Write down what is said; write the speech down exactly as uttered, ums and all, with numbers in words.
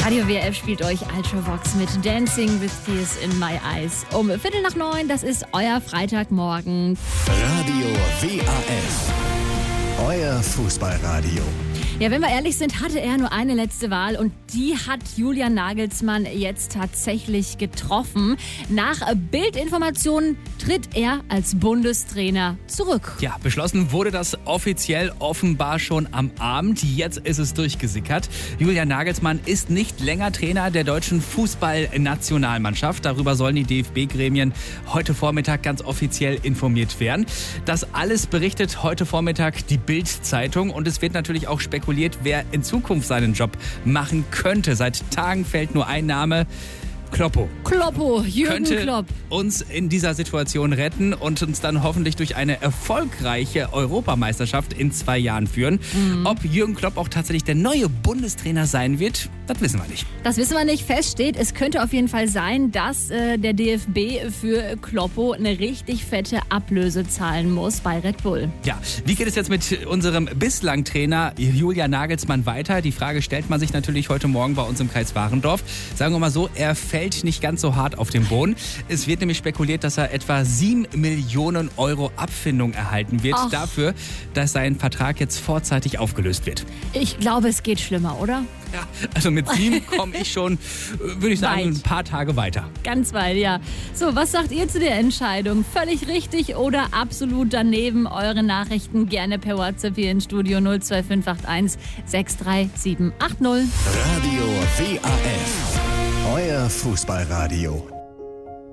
Radio W R F spielt euch Ultravox mit Dancing with Tears in My Eyes. Um Viertel nach neun, das ist euer Freitagmorgen. Radio W A F, euer Fußballradio. Ja, wenn wir ehrlich sind, hatte er nur eine letzte Wahl und die hat Julian Nagelsmann jetzt tatsächlich getroffen. Nach Bildinformationen tritt er als Bundestrainer zurück. Ja, beschlossen wurde das offiziell offenbar schon am Abend. Jetzt ist es durchgesickert. Julian Nagelsmann ist nicht länger Trainer der deutschen Fußballnationalmannschaft. Darüber sollen die D F B-Gremien heute Vormittag ganz offiziell informiert werden. Das alles berichtet heute Vormittag die Bild-Zeitung und es wird natürlich auch spekuliert, wer in Zukunft seinen Job machen könnte. Seit Tagen fällt nur ein Name: Kloppo. Kloppo, Jürgen könnte Klopp. uns in dieser Situation retten und uns dann hoffentlich durch eine erfolgreiche Europameisterschaft in zwei Jahren führen. Mhm. Ob Jürgen Klopp auch tatsächlich der neue Bundestrainer sein wird, das wissen wir nicht. Das wissen wir nicht. Fest steht, es könnte auf jeden Fall sein, dass äh, der D F B für Kloppo eine richtig fette Ablöse zahlen muss bei Red Bull. Ja, wie geht es jetzt mit unserem bislang Trainer Julian Nagelsmann weiter? Die Frage stellt man sich natürlich heute Morgen bei uns im Kreis Warendorf. Sagen wir mal so, er fällt nicht ganz so hart auf den Boden. Es wird nämlich spekuliert, dass er etwa sieben Millionen Euro Abfindung erhalten wird Ach. dafür, dass sein Vertrag jetzt vorzeitig aufgelöst wird. Ich glaube, es geht schlimmer, oder? Ja, also mit sieben komme ich schon, würde ich sagen, Weit. ein paar Tage weiter. Ganz weit, ja. So, was sagt ihr zu der Entscheidung? Völlig richtig oder absolut daneben? Eure Nachrichten gerne per WhatsApp hier ins Studio null zwei fünf acht eins sechs drei sieben acht null. Radio W A F, euer Fußballradio.